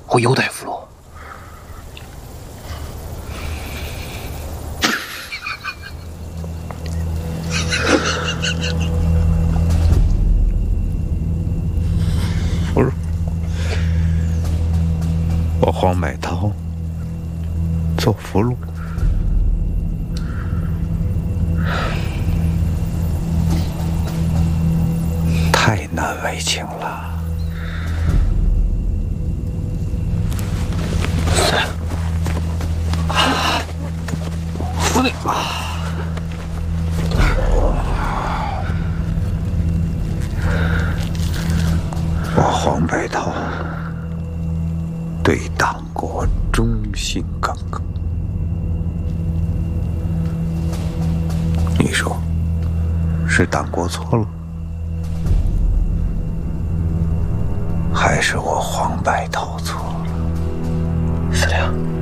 我优待俘虏。 俘虏，我黄百韬做俘虏。太难为情了。 司令， 我黄百韬对党国忠心耿耿。你说，是党国错了？还是我黄百韬错了？ 司令。